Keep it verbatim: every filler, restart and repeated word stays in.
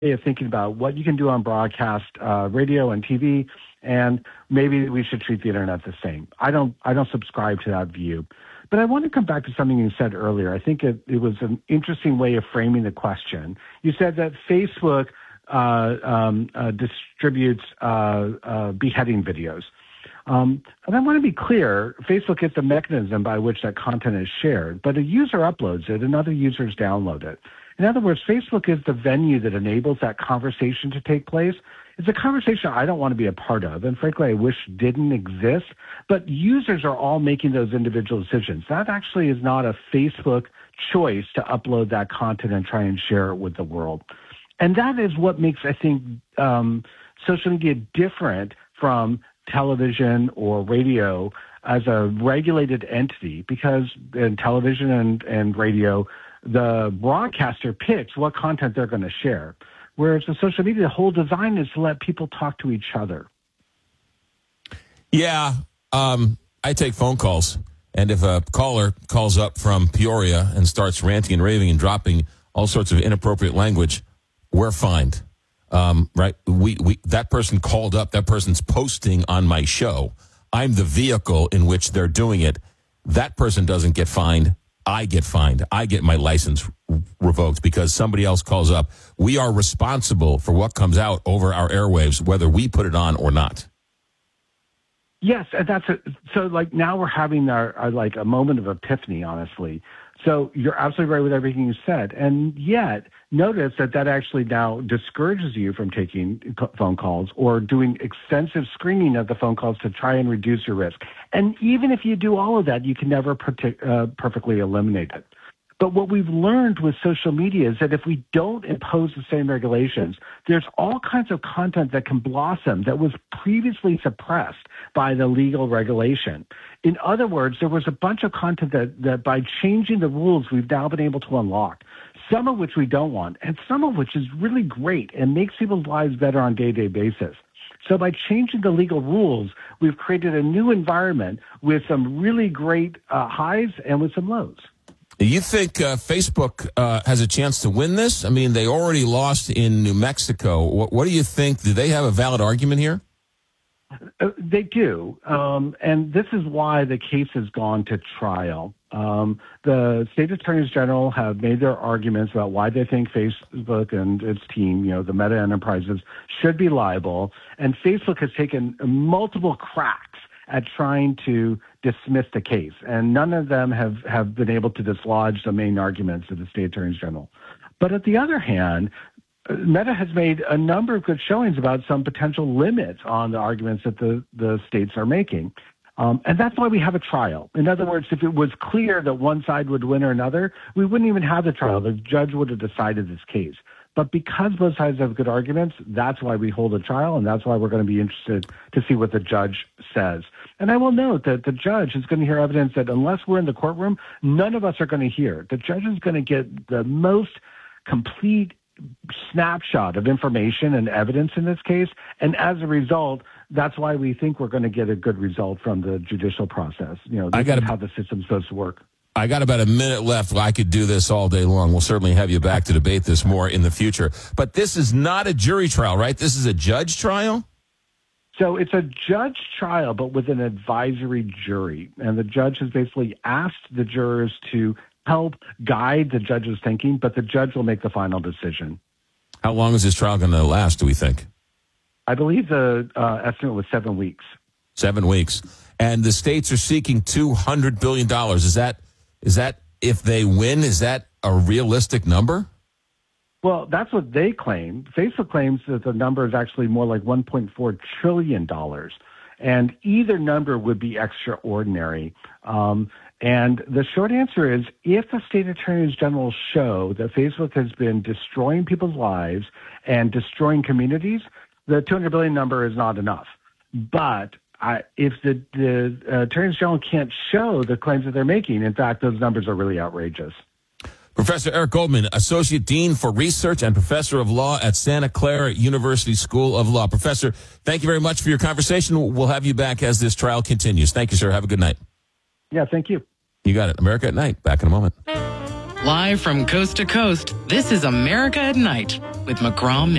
way of thinking about what you can do on broadcast uh, radio and T V, and maybe we should treat the internet the same. I don't I don't subscribe to that view. But I want to come back to something you said earlier. I think it, it was an interesting way of framing the question. You said that Facebook uh, um, uh, distributes uh, uh, beheading videos. Um, and I want to be clear, Facebook is the mechanism by which that content is shared, but a user uploads it and other users download it. In other words, Facebook is the venue that enables that conversation to take place. It's a conversation I don't want to be a part of, and frankly, I wish didn't exist, but users are all making those individual decisions. That actually is not a Facebook choice to upload that content and try and share it with the world. And that is what makes, I think, um, social media different from television or radio as a regulated entity, because in television and, and radio, the broadcaster picks what content they're going to share. Whereas the social media, the whole design is to let people talk to each other. Yeah, um, I take phone calls. And if a caller calls up from Peoria and starts ranting and raving and dropping all sorts of inappropriate language, we're fined. Um, right? We, we, that person called up, that person's posting on my show. I'm the vehicle in which they're doing it. That person doesn't get fined. I get fined. I get my license revoked because somebody else calls up. We are responsible for what comes out over our airwaves, whether we put it on or not. Yes, and that's a, so. Like now, we're having our, our like a moment of epiphany. Honestly, so you're absolutely right with everything you said, and yet notice that that actually now discourages you from taking phone calls or doing extensive screening of the phone calls to try and reduce your risk. And even if you do all of that, you can never partic- uh, perfectly eliminate it. But what we've learned with social media is that if we don't impose the same regulations, there's all kinds of content that can blossom that was previously suppressed by the legal regulation. In other words, there was a bunch of content that, that by changing the rules, we've now been able to unlock, some of which we don't want, and some of which is really great and makes people's lives better on a day-to-day basis. So by changing the legal rules, we've created a new environment with some really great uh, highs and with some lows. You think uh, Facebook uh, has a chance to win this? I mean, they already lost in New Mexico. What, what do you think? Do they have a valid argument here? Uh, they do. Um, and this is why the case has gone to trial. Um, the state attorneys general have made their arguments about why they think Facebook and its team, you know, the Meta Enterprises, should be liable. And Facebook has taken multiple cracks at trying to dismiss the case. And none of them have, have been able to dislodge the main arguments of the state attorneys general. But at the other hand, Meta has made a number of good showings about some potential limits on the arguments that the, the states are making. Um, and that's why we have a trial. In other words, if it was clear that one side would win or another, we wouldn't even have the trial. The judge would have decided this case. But because both sides have good arguments, that's why we hold a trial, and that's why we're going to be interested to see what the judge says. And I will note that the judge is going to hear evidence that unless we're in the courtroom, none of us are going to hear. The judge is going to get the most complete snapshot of information and evidence in this case, and as a result, that's why we think we're going to get a good result from the judicial process. You know, this I gotta, is how the system's supposed to work. I got about a minute left. I could do this all day long. We'll certainly have you back to debate this more in the future. But this is not a jury trial, right? This is a judge trial? So it's a judge trial, but with an advisory jury. And the judge has basically asked the jurors to help guide the judge's thinking, but the judge will make the final decision. How long is this trial going to last, do we think? I believe the uh, estimate was seven weeks. Seven weeks. And the states are seeking two hundred billion dollars. Is that, is that, if they win, is that a realistic number? Well, that's what they claim. Facebook claims that the number is actually more like one point four trillion dollars. And either number would be extraordinary. Um, and the short answer is, if the state attorneys general show that Facebook has been destroying people's lives and destroying communities, the two hundred billion dollars number is not enough. But I, if the, the uh, attorneys general can't show the claims that they're making, in fact, those numbers are really outrageous. Professor Eric Goldman, Associate Dean for Research and Professor of Law at Santa Clara University School of Law. Professor, thank you very much for your conversation. We'll have you back as this trial continues. Thank you, sir. Have a good night. Yeah, thank you. You got it. America at Night. Back in a moment. Live from coast to coast, this is America at Night with McGraw